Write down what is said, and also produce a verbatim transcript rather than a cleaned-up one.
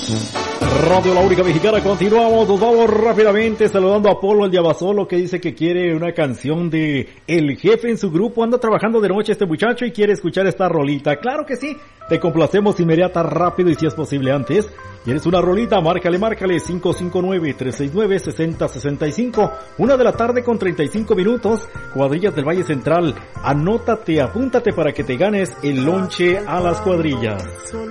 Radio La Única Mexicana, continuamos, nos vamos rápidamente saludando a Polo el Yabasolo, que dice que quiere una canción de El Jefe en su grupo. Anda trabajando de noche este muchacho y quiere escuchar esta rolita. Claro que sí, te complacemos inmediata, rápido y si es posible antes. ¿Quieres una rolita? Márcale, márcale cinco cinco nueve, tres seis nueve, seis cero seis cinco. Una de la tarde con treinta y cinco minutos. Cuadrillas del Valle Central. Anótate, apúntate para que te ganes el lonche a las cuadrillas.